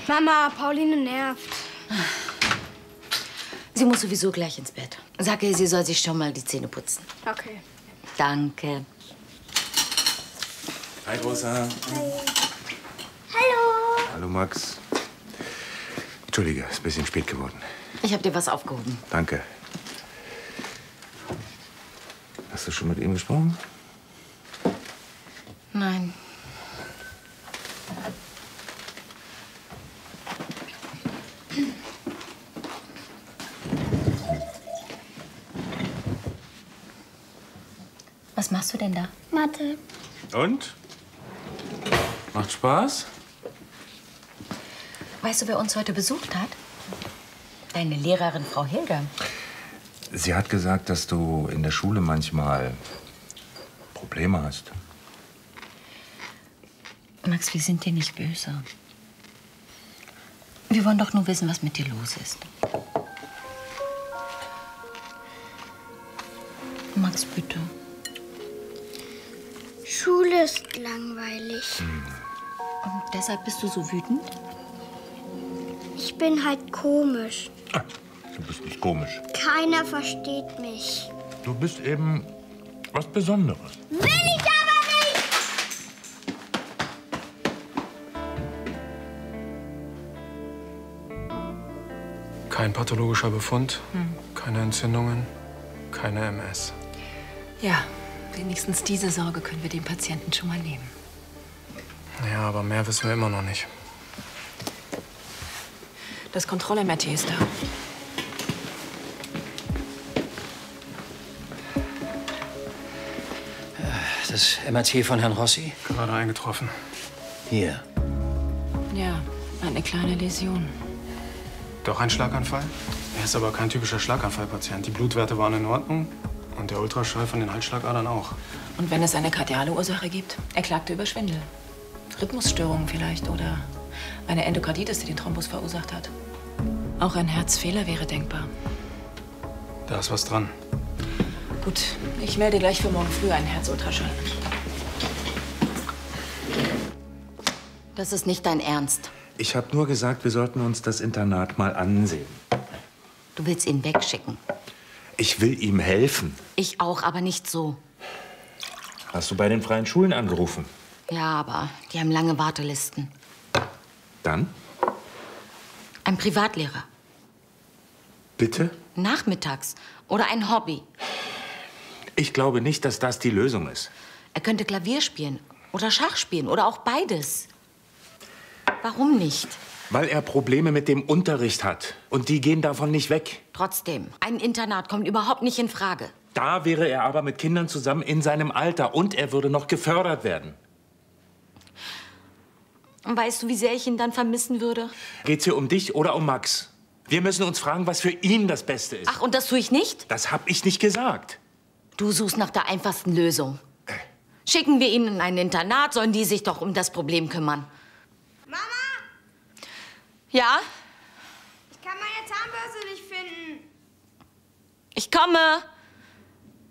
Mama, Pauline nervt. Sie muss sowieso gleich ins Bett. Sag ihr, sie soll sich schon mal die Zähne putzen. Okay. Danke. Hi, Rosa. Hi. Hallo. Hallo, Max. Entschuldige, ist ein bisschen spät geworden. Ich habe dir was aufgehoben. Danke. Hast du schon mit ihm gesprochen? Nein. Was machst du denn da? Mathe. Und? Macht Spaß? Weißt du, wer uns heute besucht hat? Deine Lehrerin, Frau Hilger. Sie hat gesagt, dass du in der Schule manchmal Probleme hast. Max, wir sind dir nicht böse. Wir wollen doch nur wissen, was mit dir los ist. Max, bitte. Schule ist langweilig. Und deshalb bist du so wütend? Ich bin halt komisch. Du bist nicht komisch. Keiner versteht mich. Du bist eben was Besonderes. Will ich aber nicht! Kein pathologischer Befund, keine Entzündungen, keine MS. Ja, wenigstens diese Sorge können wir dem Patienten schon mal nehmen. Ja, aber mehr wissen wir immer noch nicht. Das Kontroll-MRT ist da. Das MRT von Herrn Rossi? Gerade eingetroffen. Hier. Ja, eine kleine Läsion. Doch ein Schlaganfall? Er ist aber kein typischer Schlaganfallpatient. Die Blutwerte waren in Ordnung und der Ultraschall von den Halsschlagadern auch. Und wenn es eine kardiale Ursache gibt? Er klagte über Schwindel. Rhythmusstörungen vielleicht oder eine Endokarditis, die den Thrombus verursacht hat. Auch ein Herzfehler wäre denkbar. Da ist was dran. Gut, ich melde gleich für morgen früh einen Herzultraschall. Das ist nicht dein Ernst. Ich habe nur gesagt, wir sollten uns das Internat mal ansehen. Du willst ihn wegschicken. Ich will ihm helfen. Ich auch, aber nicht so. Hast du bei den freien Schulen angerufen? Ja, aber die haben lange Wartelisten. Dann? Ein Privatlehrer. Bitte? Nachmittags. Oder ein Hobby. Ich glaube nicht, dass das die Lösung ist. Er könnte Klavier spielen oder Schach spielen oder auch beides. Warum nicht? Weil er Probleme mit dem Unterricht hat. Und die gehen davon nicht weg. Trotzdem, ein Internat kommt überhaupt nicht in Frage. Da wäre er aber mit Kindern zusammen in seinem Alter. Und er würde noch gefördert werden. Und weißt du, wie sehr ich ihn dann vermissen würde? Geht's hier um dich oder um Max? Wir müssen uns fragen, was für ihn das Beste ist. Ach, und das tue ich nicht? Das hab ich nicht gesagt. Du suchst nach der einfachsten Lösung. Schicken wir ihn in ein Internat, sollen die sich doch um das Problem kümmern. Mama, Ja? ich kann meine Zahnbürste nicht finden. Ich komme.